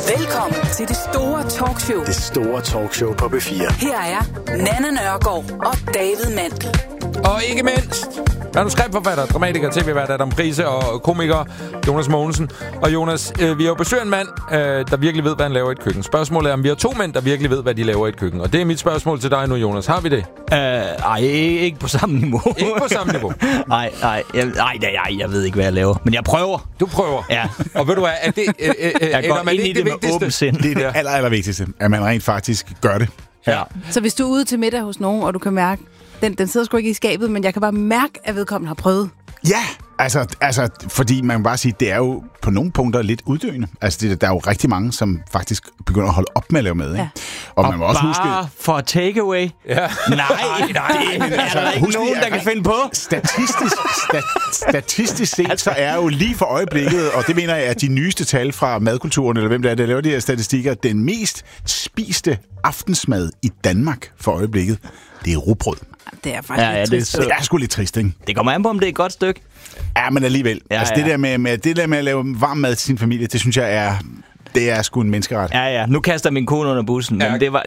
Velkommen til det store talkshow. Det store talkshow på B4. Her er Nanna Nørgaard og David Mandel. Og ikke mindst manuskriptforfatter, dramatiker, tv-vært Adam Prise og komiker Jonas Mogensen. Og Jonas, vi har jo besøgt en mand, der virkelig ved, hvad han laver i et køkken. Spørgsmålet er, om vi har to mænd, der virkelig ved, hvad de laver i et køkken. Og det er mit spørgsmål til dig nu, Jonas. Har vi det? Ej, ikke på samme niveau. Ikke på samme niveau? Nej, jeg ved ikke, hvad jeg laver. Men jeg prøver. Du prøver? Ja. Og ved du hvad, er det, jeg går ind i det med åben sind. Det er det allervigtigste, at man rent faktisk gør det. Ja. Så hvis du er ude til middag hos nogen, og du kan mærke, den sidder sgu ikke i skabet, men jeg kan bare mærke, at vedkommende har prøvet. Ja, altså, fordi man kan bare sige, det er jo på nogle punkter lidt uddøende. Altså, der er jo rigtig mange, som faktisk begynder at holde op med at lave mad, ikke? Ja. Og man må også huske... for takeaway? Ja. Nej, det er der ikke nogen, der kan finde på. Statistisk set, så er jo lige for øjeblikket, og det mener jeg, at de nyeste tal fra madkulturen, eller hvem det er, der laver de her statistikker, den mest spiste aftensmad i Danmark for øjeblikket, det er rugbrød. Det er faktisk lidt trist. Det er sgu lidt trist, ikke? Det kommer an på, om det er et godt stykke. Ja, men alligevel. Ja, altså, det der med at lave varm mad til sin familie, det synes jeg er sgu en menneskeret. Ja. Nu kaster min kone under bussen, men det var...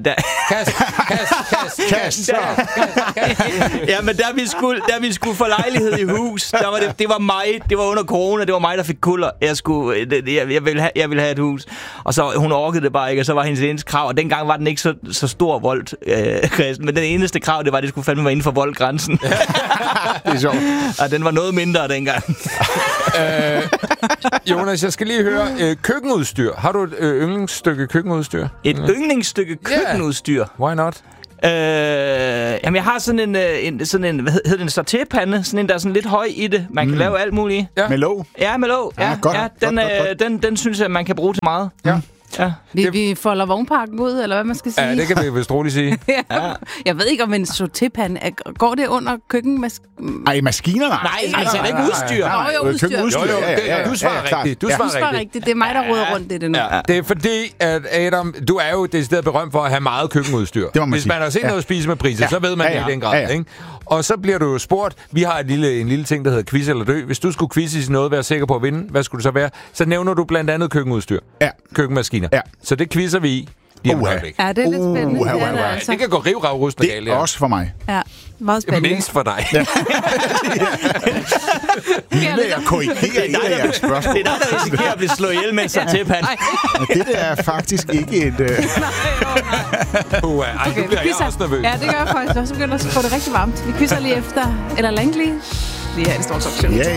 Kast. Ja, men da vi skulle få lejlighed i hus, der var det var mig, det var under corona, det var mig, der fik kulder. Jeg ville have et hus. Og så hun orkede det bare ikke, og så var hendes eneste krav, og dengang var den ikke så stor vold, men den eneste krav, det var, at det skulle fandme være inden for voldgrænsen. Det er sjovt. Og den var noget mindre dengang. Jonas, jeg skal lige høre, køkkenudstyr. Har du et yndlingsstykke køkkenudstyr? Et yndlingsstykke køkkenudstyr? Why not? Jamen, jeg har sådan en hvad hedder det, en sautépande, sådan en, der er sådan lidt høj i det. Man kan lave alt muligt. Ja. Med låg? Ja, med låg. Ja, godt. Den synes jeg, man kan bruge til meget. Ja. Ja. Vi folder vognparken ud, eller hvad man skal sige. Ja, det kan vi vist roligt sige. Ja. Jeg ved ikke, om en sautépande går det under køkkenmaskinen? Ej, maskiner? Nej, altså det er ikke udstyr. Jo, udstyr. Du svarer rigtigt. Du svarer rigtigt. Det er mig, der råder rundt det nu. Ja. Det er fordi, at Adam, du er jo decideret berømt for at have meget køkkenudstyr. Hvis man har set noget at spise med Prise, så ved man det i den grad. Ikke? Og så bliver du jo spurgt, vi har en lille ting, der hedder quiz eller dø. Hvis du skulle quizze i noget, være sikker på at vinde, hvad skulle det så være? Så nævner du blandt andet køkkenudstyr. Ja. Køkkenmaskiner. Ja. Så det quizzer vi i. Ja, det er lidt spændende. Det kan gå rivrag-rustende galt. Det er også for mig. Ja, meget spændende. Mest for dig. Jeg korrigerer ikke af jeres spørgsmål. Det er der risikerer at blive slået ihjel med en sautépande. Det der er faktisk ikke et... Ej, nu bliver jeg også nervøs. Ja, det gør jeg faktisk også. Så begynder at få det rigtig varmt. Vi quizzer lige efter, eller længe lige. Lige her i Store Talkshow.